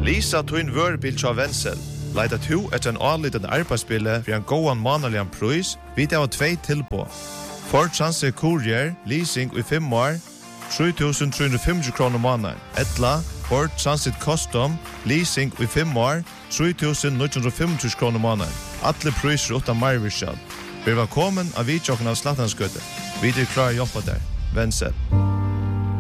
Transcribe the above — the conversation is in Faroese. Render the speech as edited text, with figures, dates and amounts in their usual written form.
Lisa Twin Wörbil av Wenzel. Leita to etter en anlitende arbeidsspille for en gåan månedlig pris, vi det var 2 tilbå. Ford Transit Courier, leasing i 5 år, 3.350 kroner måneden. Etla, Ford Transit Custom, leasing i 5 år, 3.950 kroner måneden. Alle priser utan marvirskjall. Vi var kommet av vidtjokken av Slattanskøtte. Vi klar å jobbe der. Wenzel.